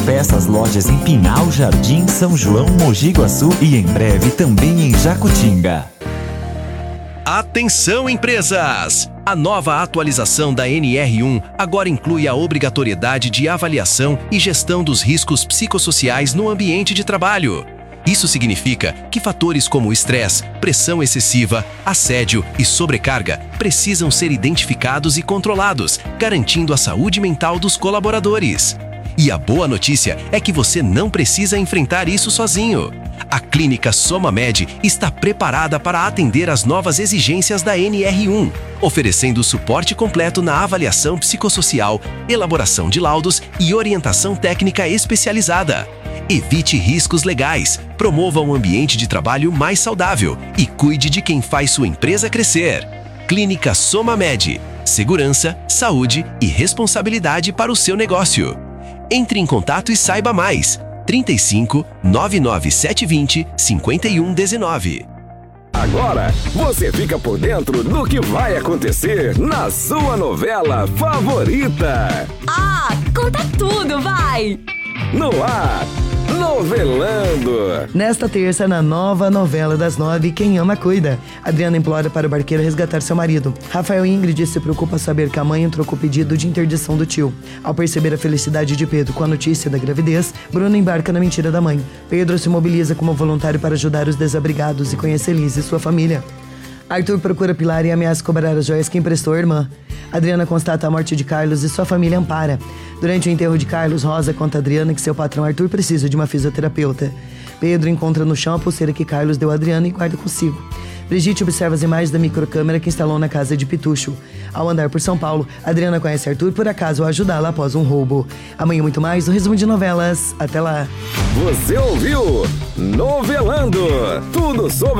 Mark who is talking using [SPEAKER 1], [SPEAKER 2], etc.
[SPEAKER 1] Peça as lojas em Pinhal, Jardim, São João, Mogi Guaçu e em breve também em Jacutinga.
[SPEAKER 2] Atenção, empresas! A nova atualização da NR1 agora inclui a obrigatoriedade de avaliação e gestão dos riscos psicossociais no ambiente de trabalho. Isso significa que fatores como estresse, pressão excessiva, assédio e sobrecarga precisam ser identificados e controlados, garantindo a saúde mental dos colaboradores. E a boa notícia é que você não precisa enfrentar isso sozinho. A Clínica SomaMed está preparada para atender às novas exigências da NR1, oferecendo suporte completo na avaliação psicossocial, elaboração de laudos e orientação técnica especializada. Evite riscos legais, promova um ambiente de trabalho mais saudável e cuide de quem faz sua empresa crescer. Clínica SomaMed. Segurança, saúde e responsabilidade para o seu negócio. Entre em contato e saiba mais. 35 99720 5119.
[SPEAKER 3] Agora você fica por dentro do que vai acontecer na sua novela favorita.
[SPEAKER 4] Ah, conta tudo, vai!
[SPEAKER 3] No ar, Novelando.
[SPEAKER 5] Nesta terça, na nova novela das 9, Quem Ama Cuida. Adriana implora para o barqueiro resgatar seu marido. Rafael e Ingrid se preocupam a saber que a mãe entrou com o pedido de interdição do tio. Ao perceber a felicidade de Pedro com a notícia da gravidez, Bruno embarca na mentira da mãe. Pedro se mobiliza como voluntário para ajudar os desabrigados e conhecer Liz e sua família. Arthur procura Pilar e ameaça cobrar as joias que emprestou a irmã. Adriana constata a morte de Carlos e sua família ampara. Durante o enterro de Carlos, Rosa conta a Adriana que seu patrão Arthur precisa de uma fisioterapeuta. Pedro encontra no chão a pulseira que Carlos deu a Adriana e guarda consigo. Brigitte observa as imagens da microcâmera que instalou na casa de Pitucho. Ao andar por São Paulo, Adriana conhece Arthur por acaso ao ajudá-la após um roubo. Amanhã muito mais no Resumo de Novelas. Até lá!
[SPEAKER 3] Você ouviu Novelando. Tudo sobre